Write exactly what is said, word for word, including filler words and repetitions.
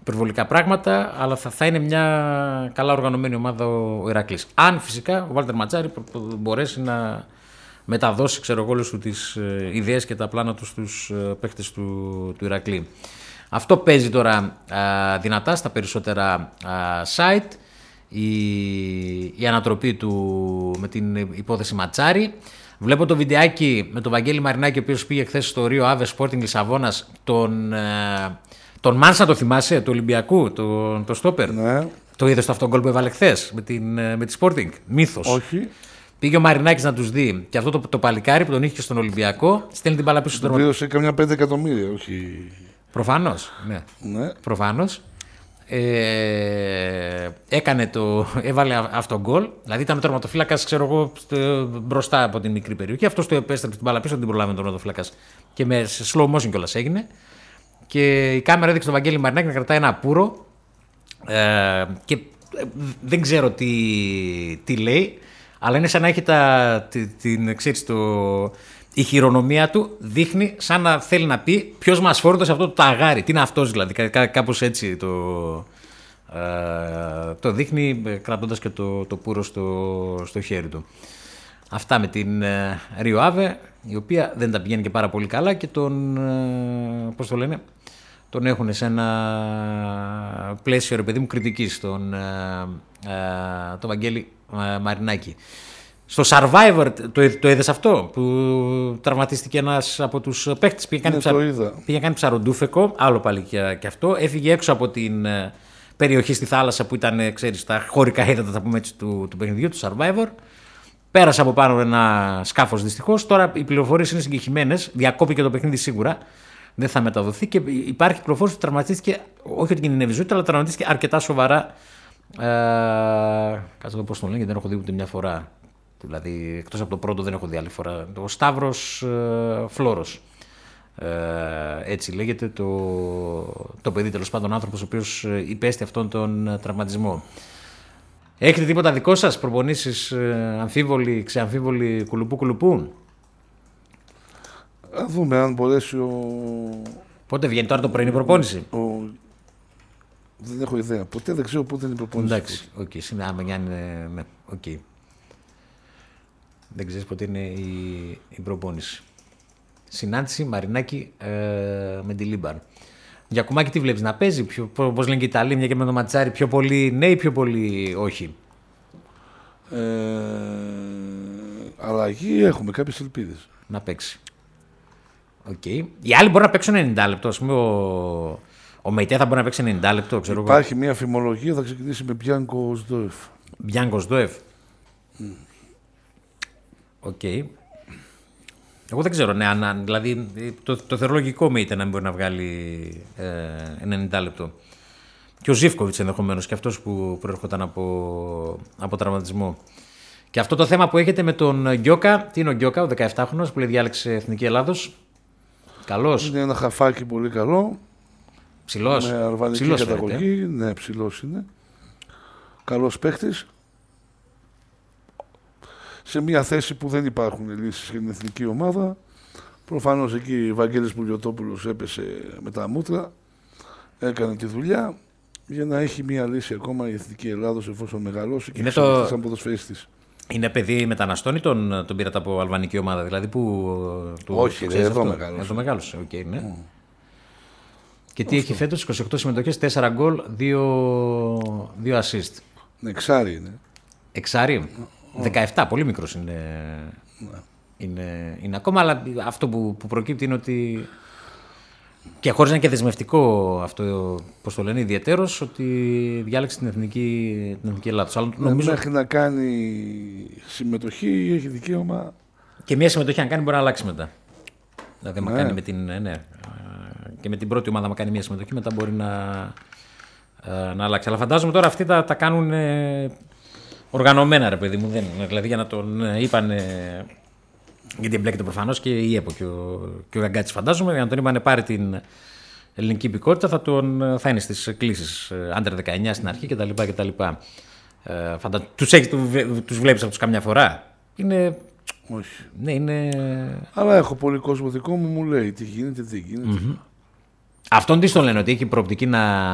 υπερβολικά πράγματα, αλλά θα, θα είναι μια καλά οργανωμένη ομάδα ο, ο Ηρακλής. Αν φυσικά ο Βάλτερ Ματσάρη μπορέσει να μεταδώσει, ξέρω εγώ, όλες του τις ε, ιδέες και τα πλάνα του στους ε, παίχτες του, του Ηρακλή. Αυτό παίζει τώρα α, δυνατά στα περισσότερα α, site, η, η ανατροπή του με την υπόθεση Ματσάρη. Βλέπω το βιντεάκι με τον Βαγγέλη Μαρινάκη, ο οποίος πήγε χθες στο Ρίο Άβε Sporting Λισαβόνας, τον, ε, τον Μάνσα, το θυμάσαι, του Ολυμπιακού, τον το στόπερ. Ναι. Το είδες το αυτόν γκολ που έβαλε χθες με, την, με τη Sporting, μύθος. Όχι. Πήγε ο Μαρινάκης να τους δει και αυτό το, το παλικάρι που τον είχε και στον Ολυμπιακό, στέλνει την μπάλα πίσω στον τερματοφύλακα. Πλήρωσε καμιά πέντε εκατομμύρια, όχι. Προφανώς, ναι. ναι. Προφανώς. Ε, έκανε το, έβαλε αυτό γκολ. Δηλαδή ήταν ο τερματοφύλακας, ξέρω εγώ, μπροστά από την μικρή περιοχή. Αυτός του επέστρεψε την μπάλα πίσω, την προλάβαινε τον τερματοφύλακας. Και με slow motion κιόλας έγινε. Και η κάμερα έδειξε τον Βαγγέλη Μαρινάκη να κρατάει ένα πουρο. Ε, και δεν ξέρω τι, τι λέει, αλλά είναι σαν να έχει τα, την, την, ξέρεις, το, η χειρονομία του δείχνει σαν να θέλει να πει ποιος μας φόρτωσε αυτό το ταγάρι. Τι είναι αυτός δηλαδή, κά, κάπως έτσι το, ε, το δείχνει κρατώντας και το, το πουρο στο, στο χέρι του. Αυτά με την ε, Ρίο Άβε, η οποία δεν τα πηγαίνει και πάρα πολύ καλά και τον, ε, πώς το λένε, τον έχουν σε ένα πλαίσιο, ρε παιδί μου, κριτικής, τον, ε, ε, τον Βαγγέλη ε, Μαρινάκη. Στο Survivor το, το είδες αυτό που τραυματίστηκε ένας από τους παίχτες, πήγε κάνει, ναι, ψα... κάνει ψαροντούφεκο, άλλο πάλι και, και αυτό, έφυγε έξω από την ε, περιοχή στη θάλασσα που ήταν, ξέρεις, τα χωρικά ύδατα, θα πούμε έτσι, του, του παιχνιδιού, του Survivor. Πέρασε από πάνω ένα σκάφος δυστυχώς, τώρα οι πληροφορίες είναι συγκεκριμένες, διακόπηκε το παιχνίδι σίγουρα. Δεν θα μεταδοθεί και υπάρχει πληροφόρηση ότι τραυματίστηκε, όχι ότι κινδυνεύει η ζωή, αλλά τραυματίστηκε αρκετά σοβαρά. Ε, κάτσε να πω πώς τον λένε, γιατί δεν έχω δει ούτε μια φορά. Δηλαδή, εκτός από το πρώτο, δεν έχω δει άλλη φορά. Ο Σταύρος ε, Φλόρος. Ε, έτσι λέγεται το, το παιδί, τέλος πάντων, άνθρωπος ο οποίος υπέστη αυτόν τον τραυματισμό. Έχετε τίποτα δικό σας, προπονήσεις ε, αμφίβολοι, ξεαμφίβολοι, κουλουπού κουλουπού? Να δούμε αν μπορέσει ο... Πότε βγαίνει τώρα το πρωινή προπόνηση? Ο... Δεν έχω ιδέα. Ποτέ δεν ξέρω πότε είναι η προπόνηση. Εντάξει, οκ. Okay. Άμα είναι... Ναι, οκ. Okay. Δεν ξέρεις πότε είναι η, η προπόνηση. Συνάντηση Μαρινάκη ε, με τη Λίμπαν. Για κουμάκι τι βλέπεις να παίζει? Πιο, πώς λένε και οι Ιταλοί, μια και με το Ματσάρι, πιο πολύ ναι ή πιο πολύ όχι? Ε, αλλαγή έχουμε κάποιες ελπίδες. Να παίξει. Okay. Οι άλλοι μπορούν να παίξουν ενενήντα λεπτό. Ας πούμε, ο, ο Μεϊτέ θα μπορεί να παίξει ενενήντα λεπτό. Ξέρω. Υπάρχει εγώ. Μια φημολογία, θα ξεκινήσει με Μπιάνκο Σδόεφ. Μπιάνκο Σδόεφ. Οκ. Mm. Okay. Εγώ δεν ξέρω, ναι, αν, δηλαδή το, το θεωρώ λογικό Μεϊτέ να μην μπορεί να βγάλει ε, ενενήντα λεπτό. Και ο Ζίβκοβιτς ενδεχομένως, και αυτός που προέρχονταν από, από τραυματισμό. Και αυτό το θέμα που έχετε με τον Γκιόκα, τι είναι ο Γκιόκα, ο δεκαεφτάχρονος που λέει διάλεξε Εθνική Ελλάδος. Καλός. Είναι ένα χαφάκι πολύ καλό. Ψηλός. Με αλβανική ψηλός καταγωγή. Φαίνεται. Ναι, ψηλός είναι. Καλός παίχτης. Σε μια θέση που δεν υπάρχουν λύσεις για την εθνική ομάδα. Προφανώς εκεί ο Βαγγέλης Πουλιοτόπουλος έπεσε με τα μούτρα. Έκανε τη δουλειά για να έχει μια λύση ακόμα η Εθνική Ελλάδος εφόσον μεγαλώσει και το... σαν ποδοσφαιριστής. Είναι παιδί μεταναστών ή τον, τον πήρατε από αλβανική ομάδα, δηλαδή που... Του, όχι, το ρε, εδώ μεγάλωσε. Εδώ μεγάλωσε, οκ, okay, ναι. Mm. Και τι αυτό έχει φέτος, είκοσι οκτώ συμμετοχές, τέσσερα γκολ, δύο assist. Ναι, εξάρι είναι. Εξάρι, mm. δεκαεπτά, πολύ μικρός είναι, mm. είναι, είναι ακόμα, αλλά αυτό που, που προκύπτει είναι ότι... Και χωρίς να είναι και δεσμευτικό αυτό, πώς το λένε, ιδιαιτέρως, ότι διάλεξε την εθνική, την εθνική Ελλάδα. Αλλά νομίζω... Μέχρι να κάνει συμμετοχή έχει δικαίωμα. Και μια συμμετοχή αν κάνει μπορεί να αλλάξει μετά. Δηλαδή, ναι. κάνει με την, ναι, και με την πρώτη ομάδα, να κάνει μια συμμετοχή, μετά μπορεί να, να αλλάξει. Αλλά φαντάζομαι τώρα αυτοί τα, τα κάνουν οργανωμένα, ρε παιδί μου. Δεν, δηλαδή για να τον είπανε. Γιατί εμπλέκεται προφανώς και η ΕΠΟ και ο, και ο Γαγκάτσης, φαντάζομαι. Για να τον είπανε πάρει την ελληνική υπηκότητα, θα, τον, θα είναι στις κλήσεις άντερ δεκαεννιά στην αρχή κτλ. κτλ. Ε, φαντα... Τους, έχει, τους βλέπεις αυτούς καμιά φορά? Είναι... Όχι. Ναι, είναι... Αλλά έχω πολύ κόσμο δικό μου, μου λέει τι γίνεται, τι γίνεται. Mm-hmm. Αυτόν τι στον λένε, ότι έχει προοπτική να